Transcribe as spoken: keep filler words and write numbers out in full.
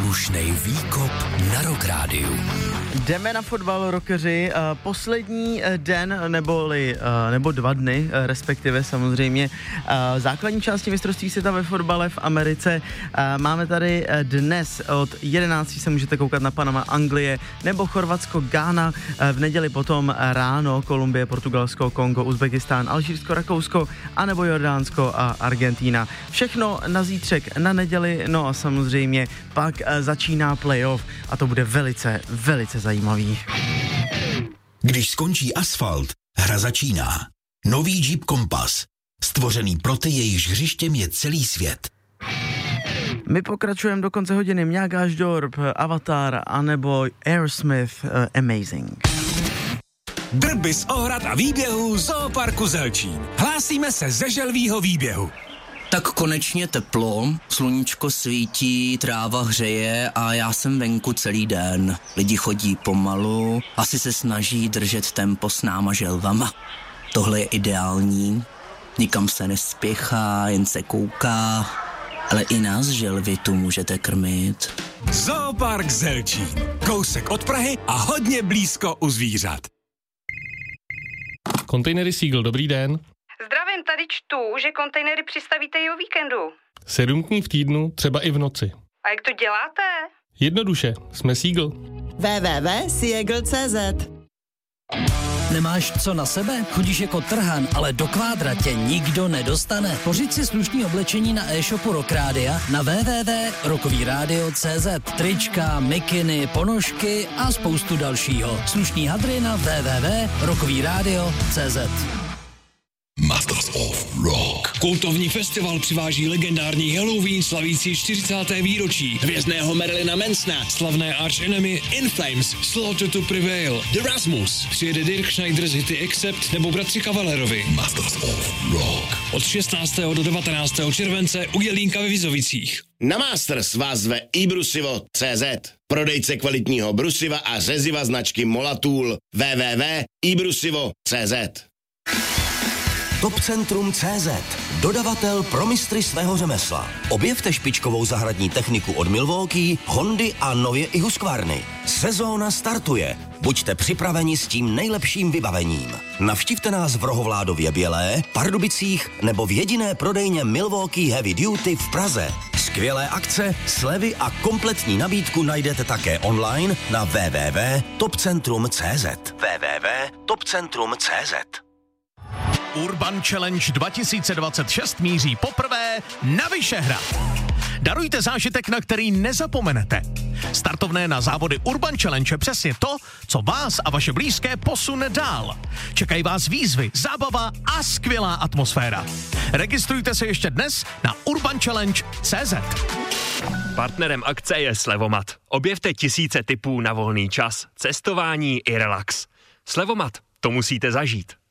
Slušnej výkop na Rock Rádiu. Jdeme na fotbal, rockeři. Poslední den, neboli, nebo dva dny, respektive samozřejmě, základní části mistrovství světa ve fotbale v Americe. Máme tady dnes od jedenácti se můžete koukat na Panama, Anglie, nebo Chorvatsko, Ghana. V neděli potom ráno Kolumbie, Portugalsko, Kongo, Uzbekistán, Alžírsko, Rakousko, anebo Jordánsko a Argentína. Všechno na zítřek, na neděli, no a samozřejmě pak začíná playoff a to bude velice, velice zajímavý. Když skončí asfalt, hra začíná. Nový Jeep Compass, stvořený pro ty, jejichž hřištěm je celý svět. My pokračujeme do konce hodiny. Mňágáš Dorp, Avatar, anebo Aerosmith, uh, Amazing. Drby z ohrad a výběhů Zooparku Zelčín. Hlásíme se ze želvýho výběhu. Tak konečně teplo, sluníčko svítí, tráva hřeje a já jsem venku celý den. Lidi chodí pomalu, asi se snaží držet tempo s náma želvama. Tohle je ideální, nikam se nespěchá, jen se kouká, ale i nás želvy tu můžete krmit. Zoopark Zelčín, kousek od Prahy a hodně blízko u zvířat. Kontejnery Seagull, dobrý den. Zdravím, tady čtu, že kontejnery přistavíte i o víkendu. Sedm dní v týdnu, třeba i v noci. A jak to děláte? Jednoduše, jsme Seagull. w w w tečka seagull tečka c z. Nemáš co na sebe? Chodíš jako trhan, ale do kvádra tě nikdo nedostane. Pořiď si slušný oblečení na e-shopu Rock Rádia na w w w tečka rockový rádio tečka c z. Trička, mikiny, ponožky a spoustu dalšího. Slušný hadry na w w w tečka rockový rádio tečka c z. Masters of Rock. Kultovní festival přiváží legendární Halloween slavící čtyřicáté výročí, hvězdného Marilyna Mansona, slavné Arch Enemy, In Flames, Slaughter to Prevail, The Rasmus, přijede Dirk Schneider z hity Accept nebo bratři Kavalerovi. Masters of Rock. Od šestnáctého do devatenáctého července u Jelínka ve Vizovicích. Na Masters vás zve i brusivo tečka c z, prodejce kvalitního brusiva a řeziva značky Molatool. w w w tečka i brusivo tečka c z. Topcentrum tečka c z, dodavatel pro mistry svého řemesla. Objevte špičkovou zahradní techniku od Milwaukee, Hondy a nově i Husqvarny. Sezóna startuje. Buďte připraveni s tím nejlepším vybavením. Navštivte nás v Rohovládově Bělé, Pardubicích nebo v jediné prodejně Milwaukee Heavy Duty v Praze. Skvělé akce, slevy a kompletní nabídku najdete také online na w w w tečka topcentrum tečka c z. w w w tečka topcentrum tečka c z. Urban Challenge dva tisíce dvacet šest míří poprvé na Vyšehrad. Darujte zážitek, na který nezapomenete. Startovné na závody Urban Challenge je přesně to, co vás a vaše blízké posune dál. Čekají vás výzvy, zábava a skvělá atmosféra. Registrujte se ještě dnes na urban challenge tečka c z. Partnerem akce je Slevomat. Objevte tisíce tipů na volný čas, cestování i relax. Slevomat, to musíte zažít.